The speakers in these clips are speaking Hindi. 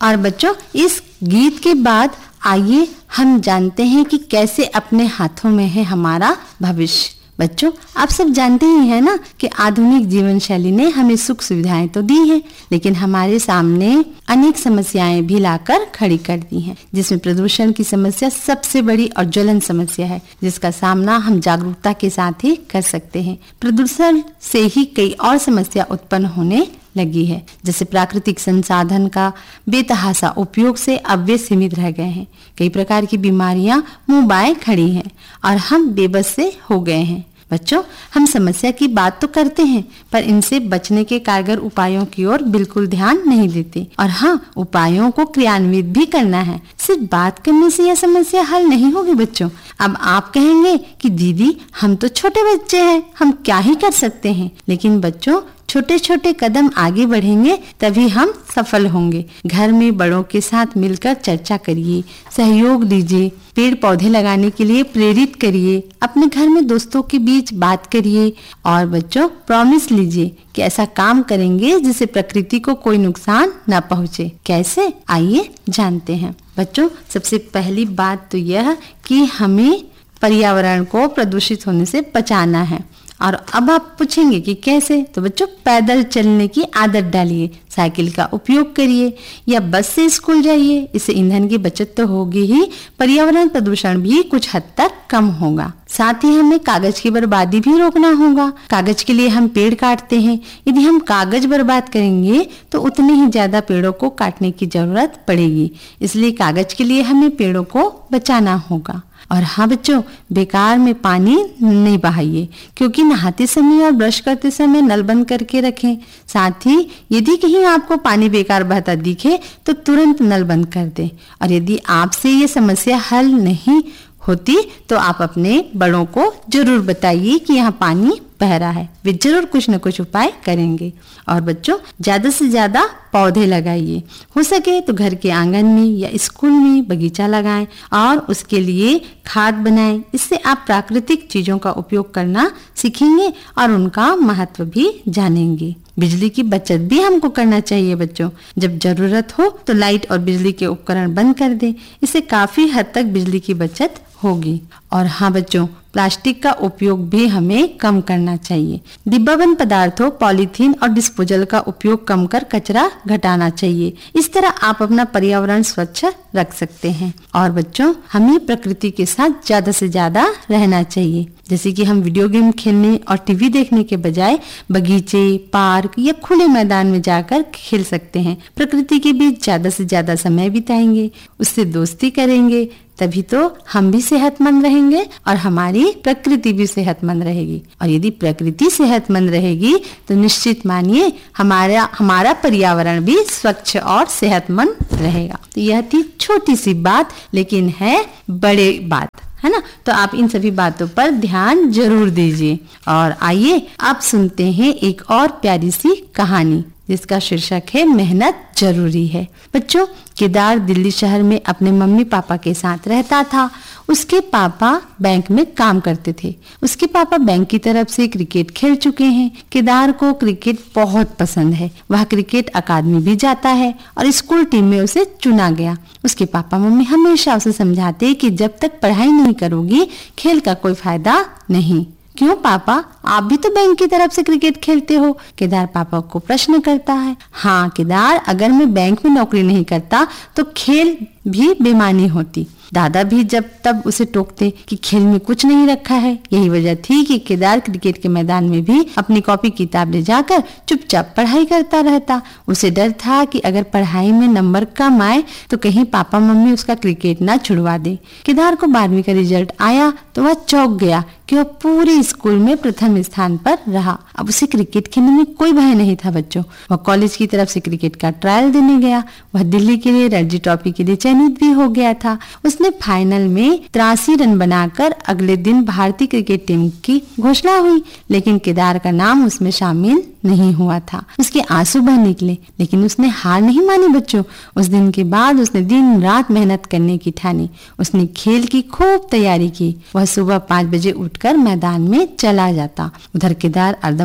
और बच्चों, इस गीत के बाद आइए हम जानते हैं कि कैसे अपने हाथों में है हमारा भविष्य। बच्चों, आप सब जानते ही हैं ना कि आधुनिक जीवन शैली ने हमें सुख सुविधाएं तो दी हैं, लेकिन हमारे सामने अनेक समस्याएं भी लाकर खड़ी कर दी हैं, जिसमें प्रदूषण की समस्या सबसे बड़ी और ज्वलन समस्या है, जिसका सामना हम जागरूकता के साथ ही कर सकते हैं। प्रदूषण से ही कई और समस्या उत्पन्न होने लगी है, जैसे प्राकृतिक संसाधन का बेतहाशा उपयोग से अब वे सीमित रह गए हैं। कई प्रकार की बीमारियां मुंह बाएं खड़ी हैं और हम बेबस से हो गए हैं। बच्चों, हम समस्या की बात तो करते हैं, पर इनसे बचने के कारगर उपायों की ओर बिल्कुल ध्यान नहीं देते। और हाँ, उपायों को क्रियान्वित भी करना है। सिर्फ बात करने से यह समस्या हल नहीं होगी बच्चों। अब आप कहेंगे कि दीदी, हम तो छोटे बच्चे हैं, हम क्या ही कर सकते हैं। लेकिन बच्चों, छोटे छोटे कदम आगे बढ़ेंगे तभी हम सफल होंगे। घर में बड़ों के साथ मिलकर चर्चा करिए, सहयोग दीजिए, पेड़ पौधे लगाने के लिए प्रेरित करिए, अपने घर में दोस्तों के बीच बात करिए और बच्चों, प्रॉमिस लीजिए कि ऐसा काम करेंगे जिससे प्रकृति को कोई नुकसान न पहुंचे। कैसे, आइए जानते हैं। बच्चों, सबसे पहली बात तो यह कि हमें पर्यावरण को प्रदूषित होने से बचाना है। और अब आप पूछेंगे कि कैसे, तो बच्चों, पैदल चलने की आदत डालिए, साइकिल का उपयोग करिए या बस से स्कूल जाइए। इससे ईंधन की बचत तो होगी ही, पर्यावरण प्रदूषण भी कुछ हद तक कम होगा। साथ ही हमें कागज की बर्बादी भी रोकना होगा। कागज के लिए हम पेड़ काटते हैं, यदि हम कागज बर्बाद करेंगे तो उतने ही ज्यादा पेड़ों को काटने की जरूरत पड़ेगी। इसलिए कागज के लिए हमें पेड़ों को बचाना होगा। और हाँ बच्चों, बेकार में पानी नहीं बहाइए, क्योंकि नहाते समय और ब्रश करते समय नल बंद करके रखें। साथ ही यदि कहीं आपको पानी बेकार बहता दिखे तो तुरंत नल बंद कर दें। और यदि आपसे ये समस्या हल नहीं होती तो आप अपने बड़ों को जरूर बताइए कि यहाँ पानी बह रहा है, वे जरूर कुछ न कुछ उपाय करेंगे। और बच्चों, ज्यादा से ज्यादा पौधे लगाइए, हो सके तो घर के आंगन में या स्कूल में बगीचा लगाएं और उसके लिए खाद बनाएं। इससे आप प्राकृतिक चीजों का उपयोग करना सीखेंगे और उनका महत्व भी जानेंगे। बिजली की बचत भी हमको करना चाहिए बच्चों। जब जरूरत हो तो लाइट और बिजली के उपकरण बंद कर दें, इससे काफी हद तक बिजली की बचत होगी। और हाँ बच्चों, प्लास्टिक का उपयोग भी हमें कम करना चाहिए। डिब्बाबंद पदार्थों, पॉलीथीन और डिस्पोजल का उपयोग कम कर कचरा घटाना चाहिए। इस तरह आप अपना पर्यावरण स्वच्छ रख सकते हैं। और बच्चों, हमें प्रकृति के साथ ज्यादा से ज्यादा रहना चाहिए, जैसे कि हम वीडियो गेम खेलने और टीवी देखने के बजाय बगीचे, पार्क या खुले मैदान में जाकर खेल सकते हैं। प्रकृति के बीच ज्यादा से ज्यादा समय बिताएंगे, उससे दोस्ती करेंगे, तभी तो हम भी सेहतमंद रहेंगे और हमारी प्रकृति भी सेहतमंद रहेगी। और यदि प्रकृति सेहतमंद रहेगी तो निश्चित मानिए हमारा पर्यावरण भी स्वच्छ और सेहतमंद रहेगा। तो यह थी छोटी सी बात, लेकिन है बड़े बात, है ना। तो आप इन सभी बातों पर ध्यान जरूर दीजिए। और आइए अब सुनते हैं एक और प्यारी सी कहानी, जिसका शीर्षक है मेहनत जरूरी है। बच्चों, केदार दिल्ली शहर में अपने मम्मी पापा के साथ रहता था। उसके पापा बैंक में काम करते थे। उसके पापा बैंक की तरफ से क्रिकेट खेल चुके हैं। केदार को क्रिकेट बहुत पसंद है। वह क्रिकेट अकादमी भी जाता है और स्कूल टीम में उसे चुना गया। उसके पापा मम्मी हमेशा उसे समझाते कि जब तक पढ़ाई नहीं करोगी खेल का कोई फायदा नहीं। क्यों पापा, आप भी तो बैंक की तरफ से क्रिकेट खेलते हो? केदार पापा को प्रश्न करता है। हाँ केदार, अगर मैं बैंक में नौकरी नहीं करता तो खेल भी बेमानी होती। दादा भी जब तब उसे टोकते कि खेल में कुछ नहीं रखा है। यही वजह थी कि केदार क्रिकेट के मैदान में भी अपनी कॉपी किताब ले जाकर चुपचाप पढ़ाई करता रहता। उसे डर था कि अगर पढ़ाई में नंबर कम आए तो कहीं पापा मम्मी उसका क्रिकेट ना छुड़वा दे। केदार को 12वीं का रिजल्ट आया तो वह चौंक गया कि वह पूरे स्कूल में प्रथम स्थान पर रहा। अब उसे क्रिकेट खेलने में कोई भय नहीं था बच्चों। वह कॉलेज की तरफ से क्रिकेट का ट्रायल देने गया। वह दिल्ली के लिए रणजी ट्रॉफी के लिए चयनित भी हो गया था। उसने फाइनल में 83 रन बनाकर अगले दिन भारतीय क्रिकेट टीम की घोषणा हुई, लेकिन केदार का नाम उसमें शामिल नहीं हुआ था। उसके आंसू बह निकले, लेकिन उसने हार नहीं मानी बच्चों। उस दिन के बाद उसने दिन रात मेहनत करने की ठानी। उसने खेल की खूब तैयारी की। वह सुबह 5 बजे उठकर मैदान में चला जाता। उधर केदार अर्धवार्षिक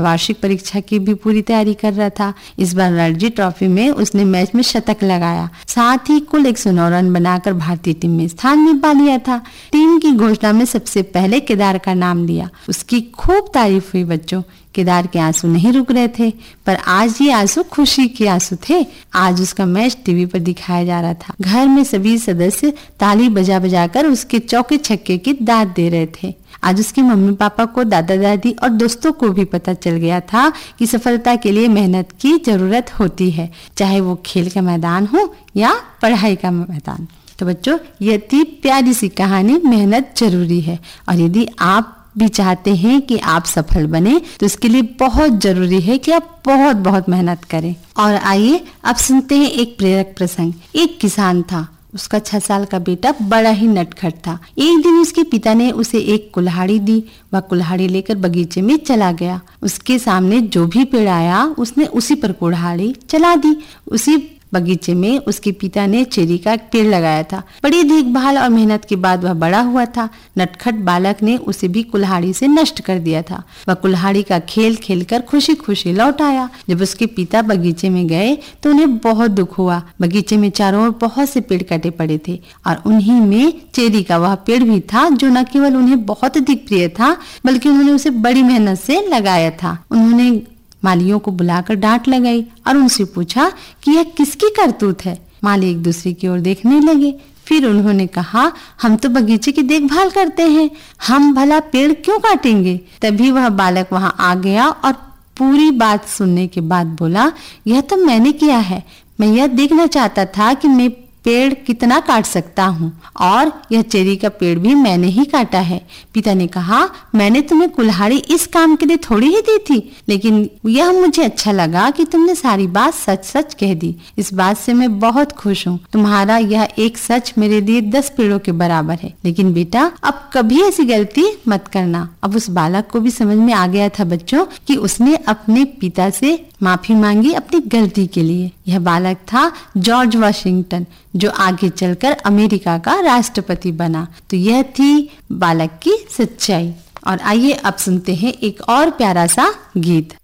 वार्षिक परीक्षा की भी पूरी तैयारी कर रहा था। इस बार रणजी ट्रॉफी में उसने मैच में शतक लगाया, साथ ही कुल 109 रन बनाकर भारतीय टीम में स्थान भी पा लिया था। टीम की घोषणा में सबसे पहले केदार का नाम लिया। उसकी खूब तारीफ हुई बच्चों। केदार के आंसू नहीं रुक रहे थे, पर आज ये आंसू खुशी के आंसू थे। आज उसका मैच टीवी पर दिखाया जा रहा था। घर में सभी सदस्य ताली बजा बजा कर उसके चौके छक्के की दाद दे रहे थे। आज उसके मम्मी पापा को, दादा दादी और दोस्तों को भी पता चल गया था कि सफलता के लिए मेहनत की जरूरत होती है, चाहे वो खेल का मैदान हो या पढ़ाई का मैदान। तो बच्चों, ये थी प्यारी सी कहानी मेहनत जरूरी है। और यदि आप भी चाहते हैं कि आप सफल बने तो इसके लिए बहुत जरूरी है कि आप बहुत बहुत मेहनत करें। और आइए अब सुनते हैं एक प्रेरक प्रसंग। एक किसान था, उसका 6 साल का बेटा बड़ा ही नटखट था। एक दिन उसके पिता ने उसे एक कुल्हाड़ी दी। वह कुल्हाड़ी लेकर बगीचे में चला गया। उसके सामने जो भी पेड़ आया उसने उसी पर कुल्हाड़ी चला दी। उसी बगीचे में उसके पिता ने चेरी का पेड़ लगाया था। बड़ी देखभाल और मेहनत के बाद वह बड़ा हुआ था। नटखट बालक ने उसे भी कुल्हाड़ी से नष्ट कर दिया था। वह कुल्हाड़ी का खेल खेलकर खुशी खुशी लौट आया। जब उसके पिता बगीचे में गए तो उन्हें बहुत दुख हुआ। बगीचे में चारों ओर बहुत से पेड़ कटे पड़े थे और उन्हीं में चेरी का वह पेड़ भी था, जो न केवल उन्हें बहुत अधिक प्रिय था बल्कि उन्होंने उसे बड़ी मेहनत से लगाया था। उन्होंने मालियों को बुलाकर डांट लगाई और उनसे पूछा कि यह किसकी करतूत है। माली एक दूसरे की ओर देखने लगे। फिर उन्होंने कहा, हम तो बगीचे की देखभाल करते हैं, हम भला पेड़ क्यों काटेंगे। तभी वह बालक वहां आ गया और पूरी बात सुनने के बाद बोला, यह तो मैंने किया है। मैं यह देखना चाहता था कि मैं पेड़ कितना काट सकता हूँ, और यह चेरी का पेड़ भी मैंने ही काटा है। पिता ने कहा, मैंने तुम्हें कुल्हाड़ी इस काम के लिए थोड़ी ही दी थी, लेकिन यह मुझे अच्छा लगा कि तुमने सारी बात सच सच कह दी। इस बात से मैं बहुत खुश हूँ। तुम्हारा यह एक सच मेरे लिए 10 पेड़ों के बराबर है। लेकिन बेटा, अब कभी ऐसी गलती मत करना। अब उस बालक को भी समझ में आ गया था बच्चों कि उसने अपने पिता से माफी मांगी अपनी गलती के लिए। यह बालक था जॉर्ज वाशिंगटन, जो आगे चलकर अमेरिका का राष्ट्रपति बना। तो यह थी बालक की सच्चाई। और आइए अब सुनते हैं एक और प्यारा सा गीत।